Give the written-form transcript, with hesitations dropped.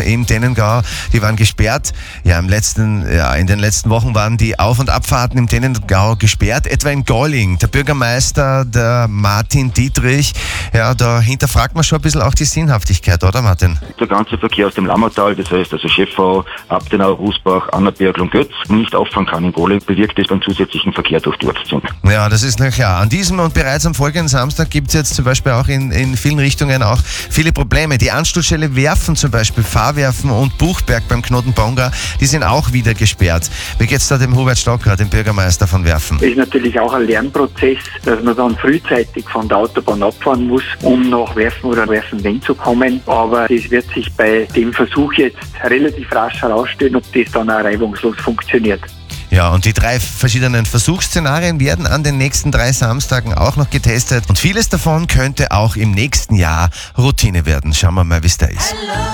im Tehnengau, die waren gesperrt. Ja, in den letzten Wochen waren die Auf- und Abfahrten im Tehnengau gesperrt, etwa in Golling. Der Bürgermeister, der Martin Dietrich, ja, da hinterfragt man schon ein bisschen auch die Sinnhaftigkeit, oder Martin? Der ganze Verkehr aus dem Lammertal, das heißt also Schäffau, Abtenau, Rusbach, Annaberg und Götz, nicht auffahren kann in Golling, bewirkt es beim zusätzlichen Verkehr durch die Ortszone. Ja, das ist na klar. An diesem und bereits am folgenden Samstag gibt es jetzt zum Beispiel auch in vielen Richtungen auch viele Probleme. Die Anstoßstelle Werfen zum Beispiel, Fahrwerfen und Buchberg beim Knoten Bonga, die sind auch wieder gesperrt. Wie geht's da dem Hubert Stocker, dem Bürgermeister von Werfen? Es ist natürlich auch ein Lernprozess, dass man dann frühzeitig von der Autobahn abfahren muss, um nach Werfen oder Werfen zu kommen. Aber das wird sich bei dem Versuch jetzt relativ rasch herausstellen, ob das dann auch reibungslos funktioniert. Ja, und die 3 verschiedenen Versuchsszenarien werden an den nächsten 3 Samstagen auch noch getestet. Und vieles davon könnte auch im nächsten Jahr Routine werden. Schauen wir mal, wie es da ist.